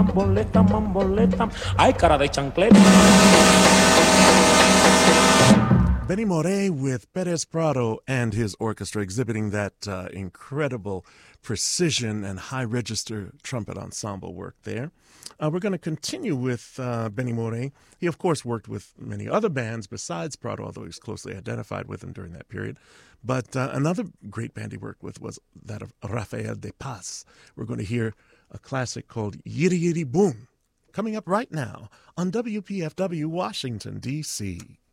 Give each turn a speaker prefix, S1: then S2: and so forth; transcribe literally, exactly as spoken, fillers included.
S1: bamboleta, mamboleta. Ay, cara de chancleta.
S2: Benny Moré with Perez Prado and his orchestra exhibiting that uh, incredible precision and high register trumpet ensemble work there. Uh, we're going to continue with uh, Benny Moré. He, of course, worked with many other bands besides Prado, although he was closely identified with them during that period. But uh, another great band he worked with was that of Rafael de Paz. We're going to hear a classic called Yiddy Yiddy Boom, coming up right now on W P F W Washington, D C